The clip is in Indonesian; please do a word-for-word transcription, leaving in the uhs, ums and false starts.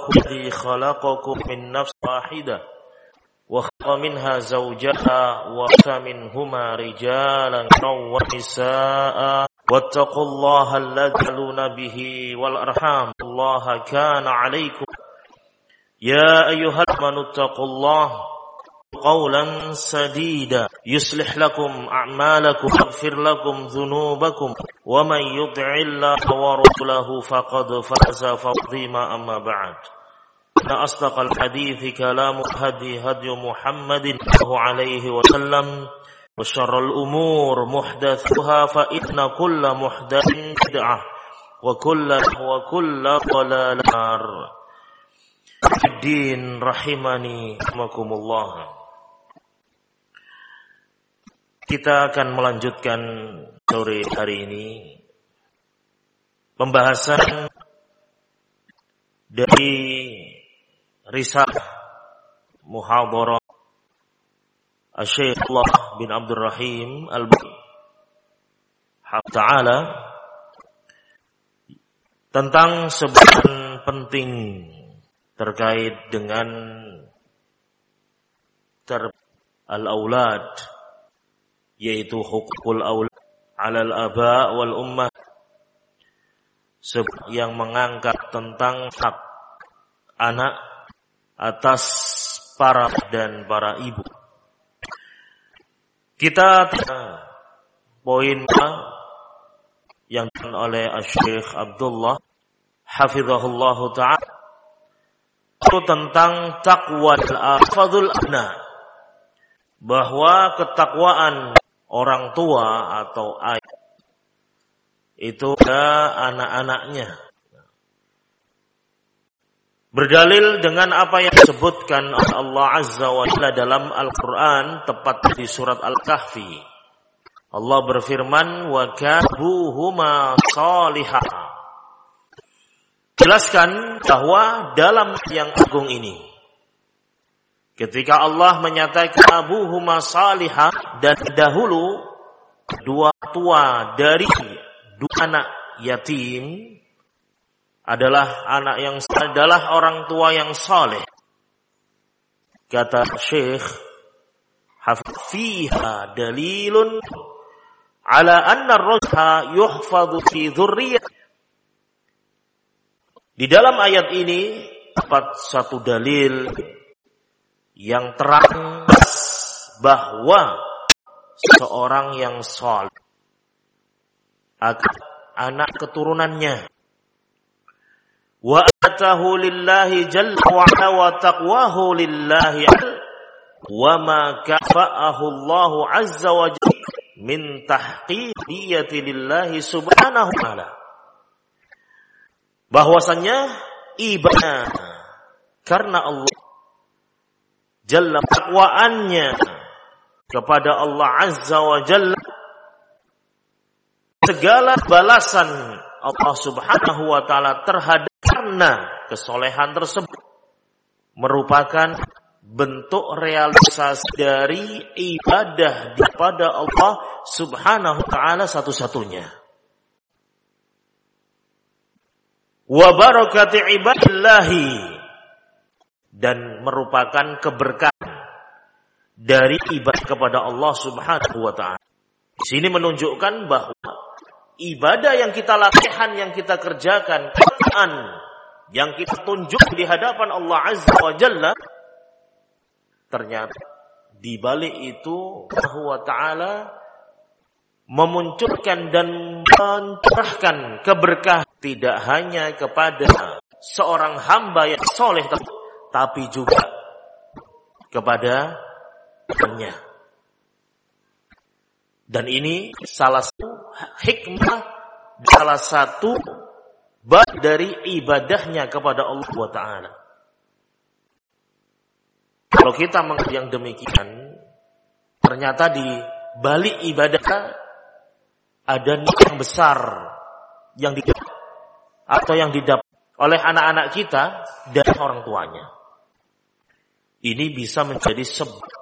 ربكم الذي خلقكم من نفس واحدة وخلق منها زوجها وبث منهما رجالا ونساء واتقوا الله الذي تساءلون به والأرحام الله كان عليكم يا أيها الذين اتقوا الله قولا سديدا يصلح لكم أعمالكم ويغفر لكم ذنوبكم ومن يطع الله ورسوله فقد فاز فوزا عظيما أما بعد إن أصدق الحديث كلام هدي هدي محمد صلى الله عليه وسلم وشر الأمور محدثاتها فإن كل محدث بدعة وكل وكل ضلالة في الدين rahimani rahimakumullah. Kita akan melanjutkan sore hari ini pembahasan dari risalah muhadharah Asy-Syaikh Allah bin Abdul Rahim Al-Baqi Ta'ala tentang sebuah penting terkait dengan ter al-aulad, yaitu hukukul aulad alal aba wal ummah, yang mengangkat tentang hak anak atas para dan para ibu. Kita poin yang diberikan oleh Asy-Syaikh Abdullah hafizahullah ta'ala itu tentang taqwa al-afadhul abna, bahwa ketakwaan orang tua atau ayah itu ada anak-anaknya. Berdalil dengan apa yang disebutkan oleh Allah Azza wa Jalla dalam Al-Quran, tepat di surat Al-Kahfi. Allah berfirman, wa kabuhuma salihah. Jelaskan bahwa dalam yang agung ini, ketika Allah menyatakan abuhuma salihah, dan dahulu dua tua dari dua anak yatim adalah anak yang adalah orang tua yang saleh. Kata Syekh, fiha dalilun ala anna ar-rajha yuhfadhu fi dzurriyyah. Di dalam ayat ini dapat satu dalil yang terang bahwa seorang yang saleh akan anak keturunannya wa atahu lillahi jalla wa ala wa taqwahu lillahi wa ma kafa'ahu Allahu azza wa jalla min tahqiqiyati lillahi subhanahu wa ta'ala, bahwasannya ibadah karena Allah jalla takwaannya kepada Allah azza wa jalla, segala balasan Allah subhanahu wa ta'ala terhadap karena kesolehan tersebut merupakan bentuk realisasi dari ibadah kepada Allah subhanahu wa ta'ala satu-satunya. Wa barakati ibadillahi, dan merupakan keberkahan dari ibadah kepada Allah subhanahu wa ta'ala. Di sini menunjukkan bahwa ibadah yang kita lakukan, yang kita kerjakan, Quran yang kita tunjuk di hadapan Allah azza wa jalla, ternyata di balik itu Allah wa ta'ala memunculkan dan mencurahkan keberkahan tidak hanya kepada seorang hamba yang soleh, tapi juga kepada temannya. Dan ini salah satu hikmah, salah satu bab dari ibadahnya kepada Allah wa ta'ala. Kalau kita mengerti yang demikian, ternyata di balik ibadah ada niat yang besar yang di atau yang didapat oleh anak-anak kita dan orang tuanya. Ini bisa menjadi sebab